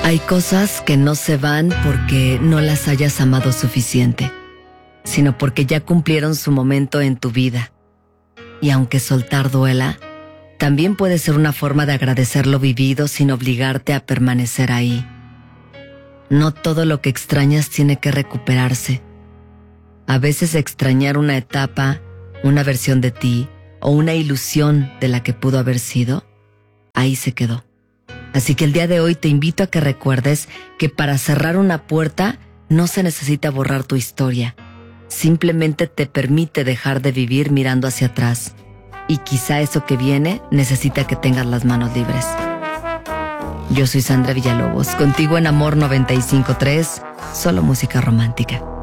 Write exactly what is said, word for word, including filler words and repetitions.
Hay cosas que no se van porque no las hayas amado suficiente, sino porque ya cumplieron su momento en tu vida. Y aunque soltar duela, también puede ser una forma de agradecer lo vivido sin obligarte a permanecer ahí. No todo lo que extrañas tiene que recuperarse. A veces extrañar una etapa, una versión de ti o una ilusión de la que pudo haber sido, ahí se quedó. Así que el día de hoy te invito a que recuerdes que para cerrar una puerta no se necesita borrar tu historia. Simplemente te permite dejar de vivir mirando hacia atrás. Y quizá eso que viene necesita que tengas las manos libres. Yo soy Sandra Villalobos, contigo en Amor noventa y cinco punto tres, solo música romántica.